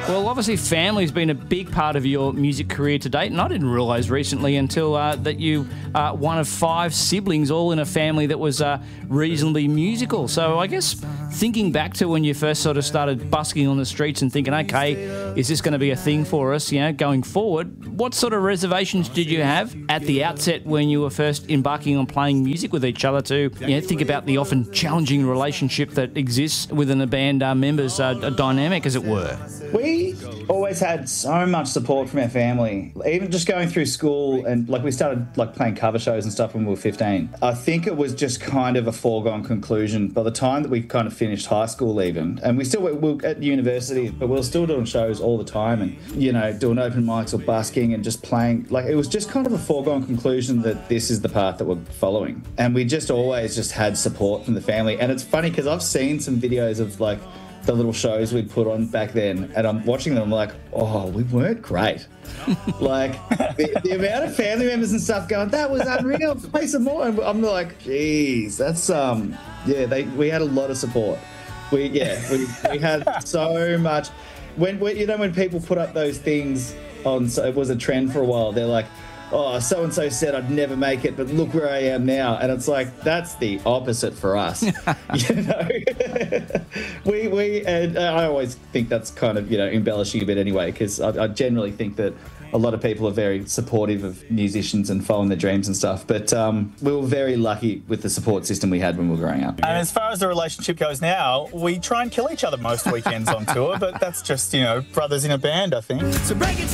Well, obviously, family's been a big part of your music career to date, and I didn't realise recently until that you are one of 5 siblings, all in a family that was reasonably musical. So I guess thinking back to when you first sort of started busking on the streets and thinking, okay, is this going to be a thing for us, going forward? What sort of reservations did you have at the outset when you were first embarking on playing music with each other to think about the often challenging relationship that exists within a band members' dynamic, as it were? We always had so much support from our family. Even just going through school and we started playing cover shows and stuff when we were 15. I think it was just kind of a foregone conclusion by the time that we kind of finished high school even. And we were at university, but we were still doing shows all the time and, doing open mics or busking and just playing. It was just kind of a foregone conclusion that this is the path that we're following. And we just always just had support from the family. And it's funny because I've seen some videos of the little shows we'd put on back then, and I'm watching them, I'm like, oh, we weren't great. The amount of family members and stuff going, that was unreal, play some more. And I'm like, geez, that's, we had a lot of support. We had so much. When people put up those things on, so it was a trend for a while, they're like, oh, so-and-so said I'd never make it, but look where I am now. And it's like, that's the opposite for us. And I always think that's kind of, embellishing a bit anyway, because I generally think that a lot of people are very supportive of musicians and following their dreams and stuff. But we were very lucky with the support system we had when we were growing up. And as far as the relationship goes now, we try and kill each other most weekends on tour, but that's just, brothers in a band, I think. So break it